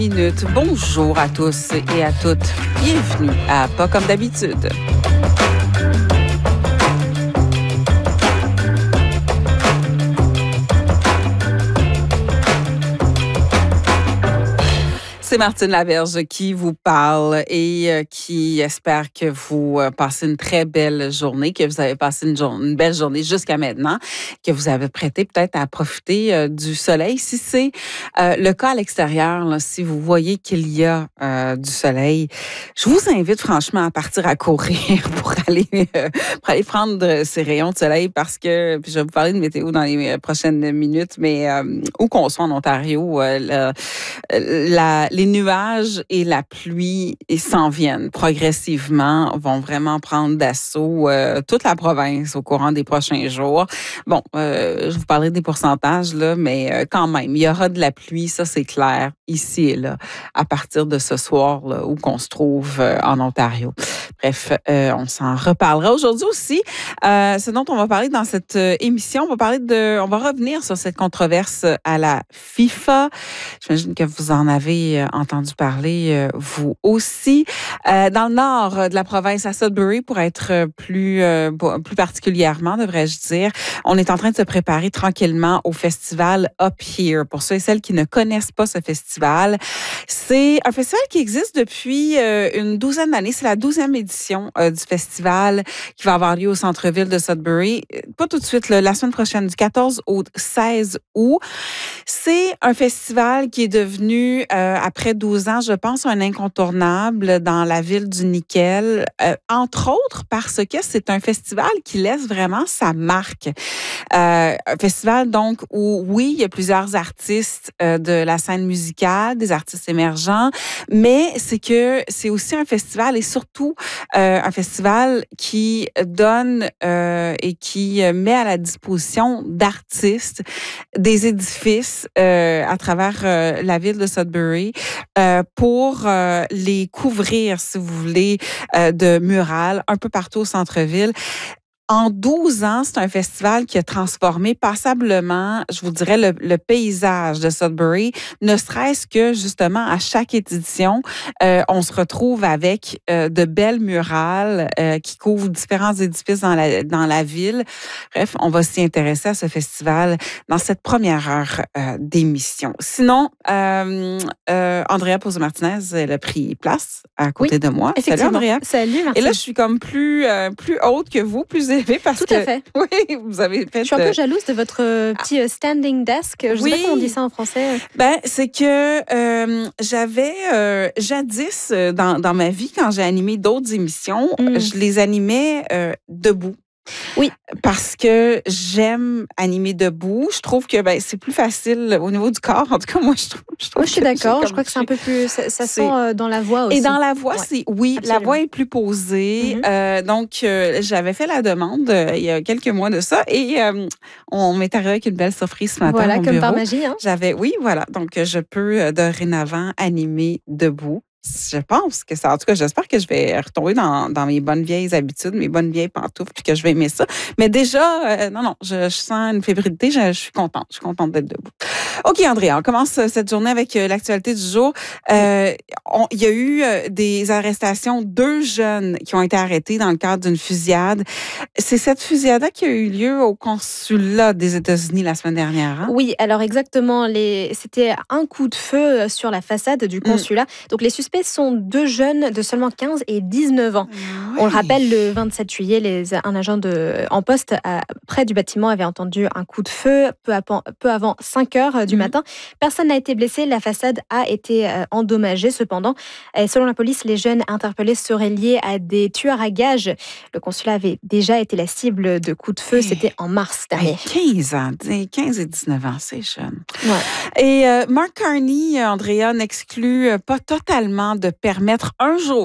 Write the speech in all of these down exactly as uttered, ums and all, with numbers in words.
Minute. Bonjour à tous et à toutes. Bienvenue à Pas comme d'habitude. C'est Martine Laverge qui vous parle et euh, qui espère que vous euh, passez une très belle journée, que vous avez passé une, jour- une belle journée jusqu'à maintenant, que vous avez prêté peut-être à profiter euh, du soleil. Si c'est euh, le cas à l'extérieur, là, si vous voyez qu'il y a euh, du soleil, je vous invite franchement à partir à courir pour aller, euh, pour aller prendre ces rayons de soleil parce que, puis je vais vous parler de météo dans les prochaines minutes, mais euh, où qu'on soit en Ontario, euh, la, la, les nuages et la pluie s'en viennent progressivement, vont vraiment prendre d'assaut euh, toute la province au courant des prochains jours. Bon, euh, je vous parlerai des pourcentages, là, mais euh, quand même, il y aura de la pluie, ça c'est clair, ici et là, à partir de ce soir là, où qu'on se trouve euh, en Ontario. Bref, euh, on s'en reparlera aujourd'hui aussi. Euh, ce dont on va parler dans cette euh, émission, on va parler de, on va revenir sur cette controverse à la FIFA. J'imagine que vous en avez euh, entendu parler, euh, vous aussi. Euh, dans le nord de la province, à Sudbury, pour être plus, euh, plus particulièrement, devrais-je dire, on est en train de se préparer tranquillement au festival Up Here. Pour ceux et celles qui ne connaissent pas ce festival, c'est un festival qui existe depuis euh, une douzaine d'années. C'est la douzième édition euh, du festival qui va avoir lieu au centre-ville de Sudbury. Pas tout de suite, là, la semaine prochaine, du quatorze au seize août. C'est un festival qui est devenu, euh, après douze ans, je pense, un incontournable dans la ville du nickel, euh, entre autres parce que c'est un festival qui laisse vraiment sa marque. Euh, un festival, donc, où, oui, il y a plusieurs artistes euh, de la scène musicale, des artistes émergents, mais c'est que c'est aussi un festival et surtout euh, un festival qui donne euh, et qui met à la disposition d'artistes des édifices euh, à travers euh, la ville de Sudbury euh, pour euh, les couvrir, si vous voulez, euh, de murales un peu partout au centre-ville. En douze ans, c'est un festival qui a transformé passablement, je vous dirais, le, le paysage de Sudbury, ne serait-ce que, justement, à chaque édition, euh, on se retrouve avec euh, de belles murales euh, qui couvrent différents édifices dans la, dans la ville. Bref, on va s'y intéresser à ce festival dans cette première heure euh, d'émission. Sinon, euh, euh, Andrea Pozzo-Martinez, elle a pris place à côté oui, de moi. Salut, Andrea. Salut, Martine. Et là, je suis comme plus, euh, plus haute que vous, plus élevée. Parce Tout que, à fait. Oui, vous avez fait. Je suis un peu jalouse de votre petit standing desk. Je ne oui. sais pas comment on dit ça en français. Ben, c'est que euh, j'avais euh, jadis dans, dans ma vie, quand j'ai animé d'autres émissions, mm. je les animais euh, debout. Oui. Parce que j'aime animer debout. Je trouve que ben, c'est plus facile au niveau du corps. En tout cas, moi, je trouve. Je, trouve moi, je suis d'accord. Je crois que c'est un peu plus. Ça, ça sent dans la voix aussi. Et dans la voix, ouais. c'est. Oui, absolument. La voix est plus posée. Mm-hmm. Euh, donc, euh, j'avais fait la demande euh, il y a quelques mois de ça. Et euh, on m'est arrivé avec une belle surprise ce matin. Voilà, au comme bureau. par magie. Hein? J'avais. Oui, voilà. Donc, je peux euh, dorénavant animer debout. Je pense que ça, en tout cas, j'espère que je vais retomber dans, dans mes bonnes vieilles habitudes, mes bonnes vieilles pantoufles, puis que je vais aimer ça. Mais déjà, euh, non, non, je, je sens une fébrilité, je, je suis contente, je suis contente d'être debout. OK, Andrea, on commence cette journée avec euh, l'actualité du jour. Euh, on, il y a eu euh, des arrestations, deux jeunes qui ont été arrêtés dans le cadre d'une fusillade. C'est cette fusillade qui a eu lieu au consulat des États-Unis la semaine dernière. Hein? Oui, alors exactement, les... c'était un coup de feu sur la façade du consulat. Mm. Donc les suspects sont deux jeunes de seulement quinze et dix-neuf ans. Oui. On le rappelle, le vingt-sept juillet, les, un agent de, en poste à, près du bâtiment avait entendu un coup de feu peu, à, peu avant cinq heures du mmh. matin. Personne n'a été blessé, la façade a été euh, endommagée cependant. Et selon la police, les jeunes interpellés seraient liés à des tueurs à gages. Le consulat avait déjà été la cible de coups de feu, hey. C'était en mars dernier. Hey, quinze ans, quinze et dix-neuf ans, c'est jeune. Ouais. Et euh, Mark Carney, Andrea, n'exclut pas totalement de permettre un jour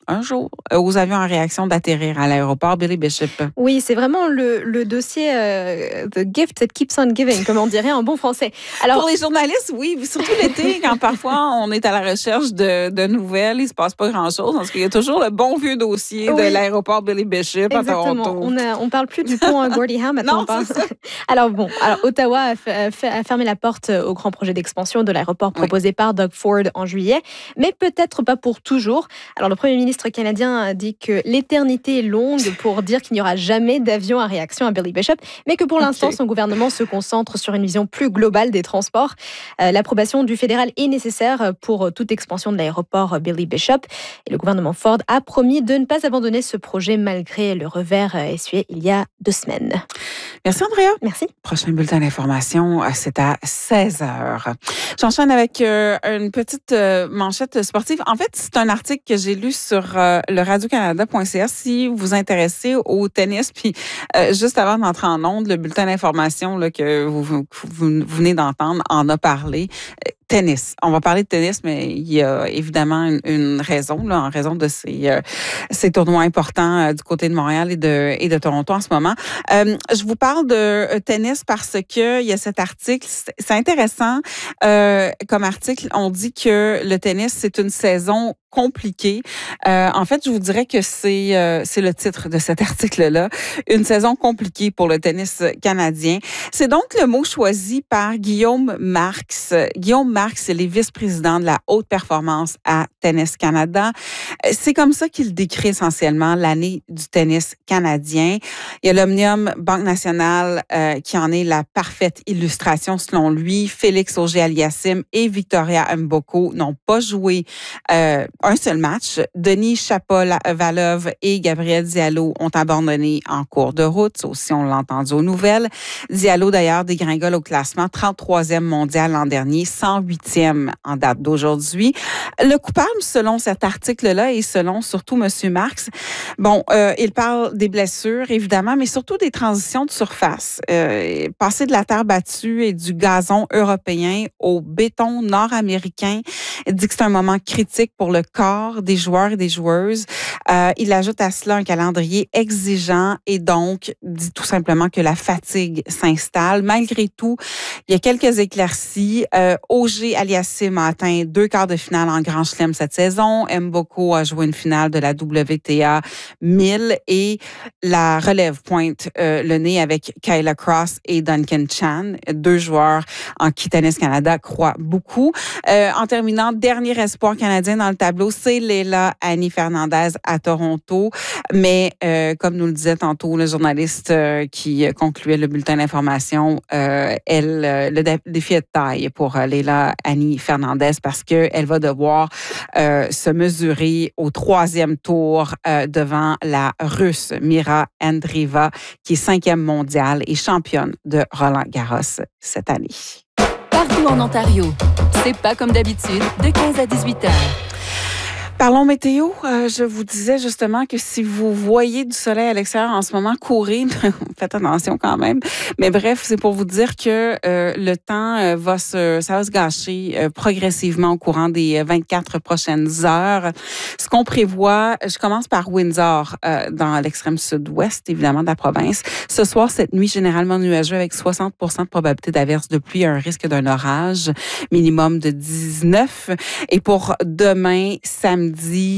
un jour aux avions en réaction d'atterrir à l'aéroport Billy Bishop. Oui, c'est vraiment le, le dossier euh, The gift that keeps on giving, comme on dirait en bon français. Alors, pour les journalistes, oui, surtout l'été, quand parfois on est à la recherche de, de nouvelles, il ne se passe pas grand-chose, parce qu'il y a toujours le bon vieux dossier oui. de l'aéroport Billy Bishop à Toronto. On ne parle plus du pont Gordie Howe maintenant. Non, c'est ça. Alors bon, alors, Ottawa a, fait, a fermé la porte au grand projet d'expansion de l'aéroport proposé oui. par Doug Ford en juillet, mais peut-être pas pour toujours. Alors le Premier ministre canadien a dit que l'éternité est longue pour dire qu'il n'y aura jamais d'avion à réaction à Billy Bishop, mais que pour okay. l'instant, son gouvernement se concentre sur une vision plus globale des transports. Euh, l'approbation du fédéral est nécessaire pour toute expansion de l'aéroport Billy Bishop. Et le gouvernement Ford a promis de ne pas abandonner ce projet malgré le revers essuyé il y a deux semaines. Merci Andrea. Merci. Prochain bulletin d'information, c'est à seize heures. J'enchaîne avec euh, une petite euh, manchette sportive. En fait, c'est un article que j'ai lu sur euh, le radio canada point c a si vous vous intéressez au tennis. Puis euh, juste avant d'entrer en ondes, le bulletin d'information là, que vous, vous, vous venez d'entendre en a parlé. Tennis. On va parler de tennis, mais il y a évidemment une, une raison, là, en raison de ces, euh, ces tournois importants euh, du côté de Montréal et de, et de Toronto en ce moment. Euh, je vous parle de euh, tennis parce que il y a cet article. C'est intéressant euh, comme article. On dit que le tennis, c'est une saison compliquée. Euh, en fait, je vous dirais que c'est euh, c'est le titre de cet article-là. Une saison compliquée pour le tennis canadien. C'est donc le mot choisi par Guillaume Marx. Guillaume Marx, c'est le vice-président de la haute performance à Tennis Canada. C'est comme ça qu'il décrit essentiellement l'année du tennis canadien. Il y a l'Omnium Banque Nationale euh, qui en est la parfaite illustration selon lui. Félix Auger-Aliassime et Victoria Mboko n'ont pas joué euh, un seul match. Denis Chapovalov et Gabriel Diallo ont abandonné en cours de route. Ça aussi, on l'a entendu aux nouvelles. Diallo, d'ailleurs, dégringole au classement, trente-troisième mondial l'an dernier, cent huitième en date d'aujourd'hui. Le coupable, selon cet article-là et selon surtout M. Marx, bon, euh, il parle des blessures, évidemment, mais surtout des transitions de surface. Euh, passer de la terre battue et du gazon européen au béton nord-américain, il dit que c'est un moment critique pour le corps des joueurs et des joueuses. Euh, il ajoute à cela un calendrier exigeant et donc dit tout simplement que la fatigue s'installe. Malgré tout, il y a quelques éclaircies. Euh, Auger-Aliassime a atteint deux quarts de finale en Grand Chelem cette saison. Mboko a joué une finale de la W T A mille et la relève pointe euh, le nez avec Kayla Cross et Duncan Chan, deux joueurs en qui Tennis Canada croit beaucoup. Euh, en terminant, dernier espoir canadien dans le tableau, c'est Leila Annie Fernandez à Toronto. Mais euh, comme nous le disait tantôt le journaliste euh, qui concluait le bulletin d'information, euh, elle, euh, le dé- défi est de taille pour euh, Leila Annie Fernandez parce qu'elle va devoir euh, se mesurer au troisième tour euh, devant la Russe Mira Andreeva, qui est cinquième mondiale et championne de Roland-Garros cette année. Partout en Ontario, c'est pas comme d'habitude, de quinze à dix-huit heures. Parlons météo. Euh, je vous disais justement que si vous voyez du soleil à l'extérieur en ce moment, courez. Faites attention quand même. Mais bref, c'est pour vous dire que euh, le temps euh, va se, ça va se gâcher euh, progressivement au courant des vingt-quatre prochaines heures. Ce qu'on prévoit, je commence par Windsor, euh, dans l'extrême sud-ouest, évidemment, de la province. Ce soir, cette nuit, généralement nuageux avec soixante pour cent de probabilité d'averse de pluie, un risque d'un orage, minimum de dix-neuf. Et pour demain, samedi,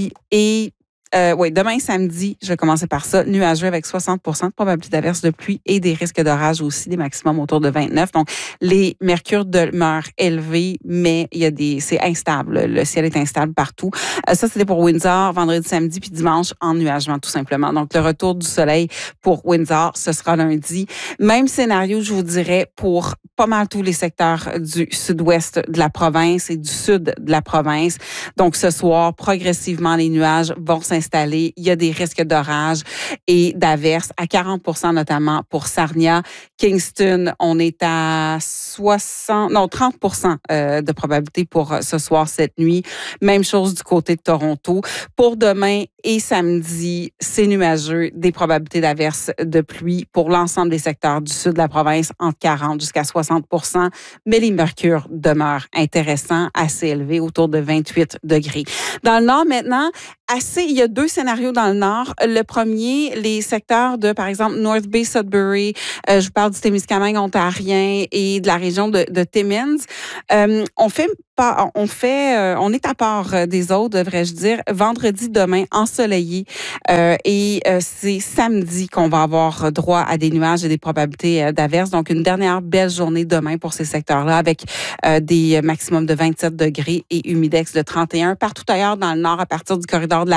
et Euh, oui, demain samedi, je vais commencer par ça, nuageux avec soixante pour cent de probabilité d'averse de pluie et des risques d'orage aussi, des maximums autour de vingt-neuf. Donc, les mercures demeurent élevés, mais il y a des, c'est instable. Le ciel est instable partout. Euh, ça, c'était pour Windsor, vendredi, samedi, puis dimanche, ennuagement, tout simplement. Donc, le retour du soleil pour Windsor, ce sera lundi. Même scénario, je vous dirais, pour pas mal tous les secteurs du sud-ouest de la province et du sud de la province. Donc, ce soir, progressivement, les nuages vont s'installer. Installé. Il y a des risques d'orage et d'averse à quarante pour cent notamment pour Sarnia. Kingston, on est à soixante, non, trente pour cent de probabilité pour ce soir, cette nuit. Même chose du côté de Toronto. Pour demain et samedi, c'est nuageux, des probabilités d'averse de pluie pour l'ensemble des secteurs du sud de la province, entre quarante jusqu'à soixante pour cent. Mais les mercures demeurent intéressants, assez élevés, autour de vingt-huit degrés. Dans le nord, maintenant, assez, il y a deux scénarios dans le nord. Le premier, les secteurs de, par exemple, North Bay, Sudbury, euh, je vous parle du Témiscamingue ontarien et de la région de, de Timmins. Euh, on fait pas, on fait, euh, on est à part des autres, devrais-je dire. Vendredi, demain, ensoleillé. Euh, et euh, c'est samedi qu'on va avoir droit à des nuages et des probabilités euh, d'averses. Donc, une dernière belle journée demain pour ces secteurs-là avec euh, des maximums de vingt-sept degrés et humidex de trente et un. Partout ailleurs dans le nord, à partir du corridor de la